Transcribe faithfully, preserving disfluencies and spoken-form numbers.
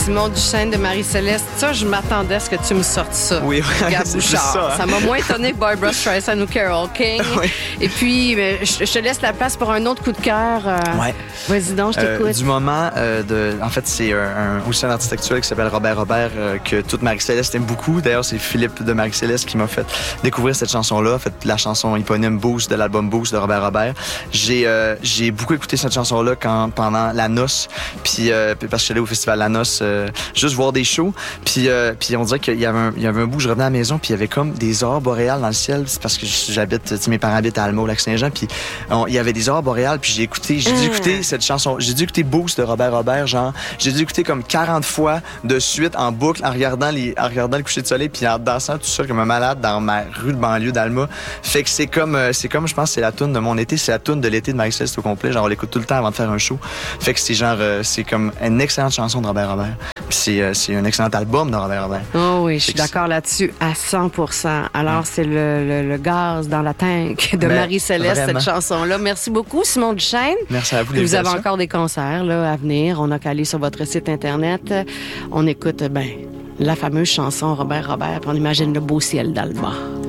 Simon Duchesne de Marie-Céleste. Ça, je m'attendais à ce que tu me sortes ça. Oui, oui. Gab C'est Bouchard. ça, hein? Ça m'a moins étonné que Barbra Streisand ou Carole King. Oui. Et puis, euh, je, je te laisse la place pour un autre coup de cœur. Euh, Ouais. Vas-y donc, je t'écoute. Euh, du moment, euh, de, en fait, c'est un, un, aussi un artiste actuel qui s'appelle Robert Robert, euh, que toute Marie-Céleste aime beaucoup. D'ailleurs, c'est Philippe de Marie-Céleste qui m'a fait découvrir cette chanson-là, en fait, la chanson éponyme Boost de l'album Boost de Robert Robert. J'ai euh, j'ai beaucoup écouté cette chanson-là quand pendant la noce, puis euh, parce que je suis allé au festival La Noce, euh, juste voir des shows, puis euh, puis on dirait qu'il y avait un, il y avait un bout, je revenais à la maison, puis il y avait comme des aurores boréales dans le ciel. C'est parce que j'habite, tu sais, mes parents habitent à Alma au Lac-Saint-Jean, puis on, il y avait des aurores boréales, puis j'ai écouté, j'ai dû écouter cette chanson, j'ai dû écouter Boost de Robert Robert, genre, j'ai dû écouter comme quarante fois de suite en boucle en regardant les, en regardant le coucher de soleil, puis en dansant tout seul comme un malade dans ma rue de banlieue d'Alma. Fait que c'est comme, euh, c'est comme, je pense, c'est la toune de mon été, c'est la toune de l'été de Marie-Céleste au complet. Genre, on l'écoute tout le temps avant de faire un show. Fait que c'est genre, euh, c'est comme une excellente chanson de Robert Robert. Puis c'est, euh, c'est un excellent album de Robert Robert. Oh oui, je suis que d'accord là-dessus à cent pour cent. Alors, mm. c'est le, le, le gaz dans la tank de Mais Marie-Céleste, vraiment. Cette chanson-là. Merci beaucoup, Simon Duchesne. Merci à vous. Vous avez encore des concerts là, à venir. On n'a qu'à aller sur votre site Internet. On écoute, ben, la fameuse chanson Robert Robert, puis on imagine le beau ciel d'Alma.